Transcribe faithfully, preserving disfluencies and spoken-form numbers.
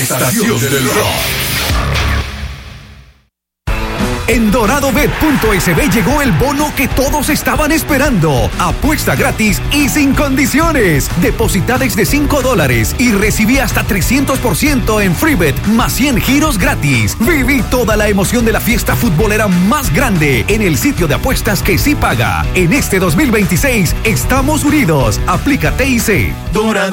estación del rock. En doradobet punto es be llegó el bono que todos estaban esperando. Apuesta gratis y sin condiciones. Deposita desde cinco dólares y recibí hasta trescientos por ciento en FreeBet más cien giros gratis. Viví toda la emoción de la fiesta futbolera más grande en el sitio de apuestas que sí paga. En este dos mil veintiséis estamos unidos. Aplica T I C. Dorado.